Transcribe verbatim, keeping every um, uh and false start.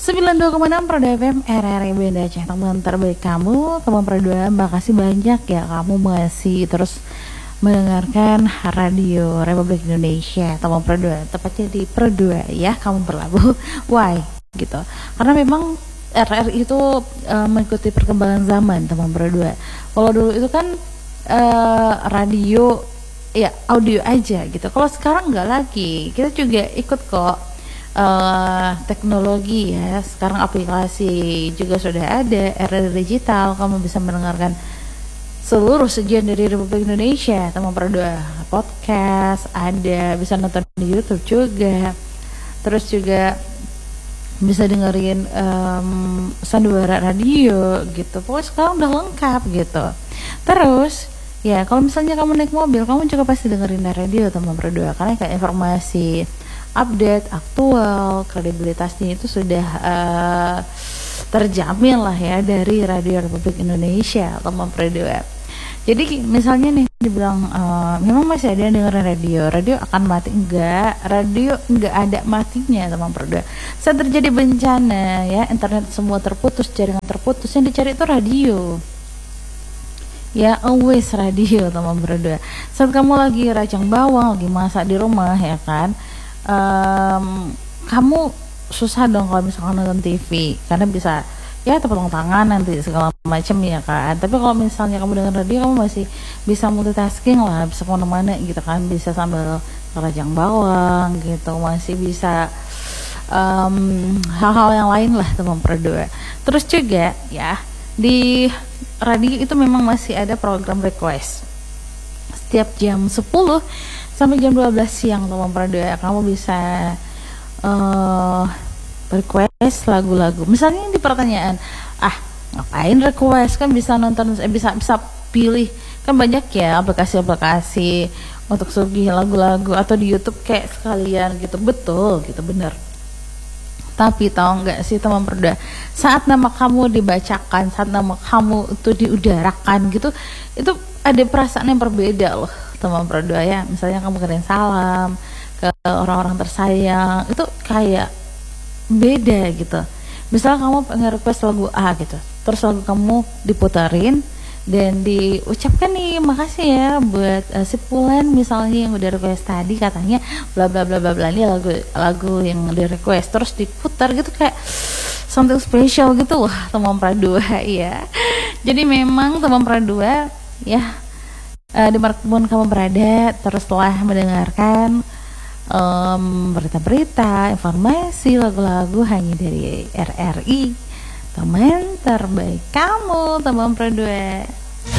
sembilan puluh dua koma enam Prodo F M R R I Banda Aceh, teman terbaik kamu, teman Prodo. Makasih banyak ya kamu masih terus mendengarkan radio Republik Indonesia, teman Prodo. Tepatnya di Prodo ya, kamu berlabuh. Why gitu? Karena memang R R I itu uh, mengikuti perkembangan zaman, teman Prodo. Kalau dulu itu kan uh, radio ya audio aja gitu. Kalau sekarang nggak lagi, kita juga ikut kok. Uh, teknologi ya, sekarang aplikasi juga sudah ada, R R digital, kamu bisa mendengarkan seluruh sajian dari Republik Indonesia, teman berdua, podcast ada, bisa nonton di YouTube juga, terus juga bisa dengerin um, sandiwara radio gitu. Pokoknya sekarang udah lengkap gitu. Terus ya kalau misalnya kamu naik mobil, kamu juga pasti dengerin radio, teman berdua, karena kayak informasi update, aktual, kredibilitasnya itu sudah uh, terjamin lah ya dari Radio Republik Indonesia, teman Prodo. Jadi misalnya nih dibilang uh, memang masih ada yang dengerin radio, radio akan mati? Enggak, radio enggak ada matinya, teman Prodo. Saat terjadi bencana ya, internet semua terputus, jaringan terputus, yang dicari itu radio. Ya, always radio, teman Prodo. Saat kamu lagi racang bawang, lagi masak di rumah ya kan, Um, kamu susah dong kalau misalkan nonton T V, karena bisa ya tepung tangan nanti segala macam ya kan. Tapi kalau misalnya kamu dengan radio, kamu masih bisa multitasking lah, bisa kemana-mana gitu kan, bisa sambil ngerajang bawang gitu, masih bisa um, hal-hal yang lain lah, teman Prodo. Terus juga ya di radio itu memang masih ada program request setiap jam sepuluh sampai jam dua belas siang, teman Prodo. Kamu bisa uh, request lagu-lagu. Misalnya di pertanyaan, ah ngapain request, kan bisa nonton, eh, bisa bisa pilih, kan banyak ya aplikasi-aplikasi untuk sugih lagu-lagu, atau di YouTube kayak sekalian gitu. Betul gitu, bener. Tapi tahu nggak sih, teman Prodo, saat nama kamu dibacakan, saat nama kamu itu diudarakan gitu, itu ada perasaan yang berbeda loh, teman Prodo ya. Misalnya kamu kirim salam ke orang-orang tersayang, itu kayak beda gitu. Misalnya kamu pengen request lagu A gitu, terus lagu kamu diputerin dan diucapkan nih, makasih ya buat uh, si Pulan misalnya yang udah request tadi, katanya bla bla bla bla bla, ini lagu lagu yang di request, terus diputar gitu, kayak something special gitu, wah, teman Prodo ya. Jadi memang teman Prodo ya, uh, dimanapun kamu berada, terus setelah mendengarkan um, berita-berita, informasi, lagu-lagu hanya dari R R I, teman terbaik kamu, teman Prodo.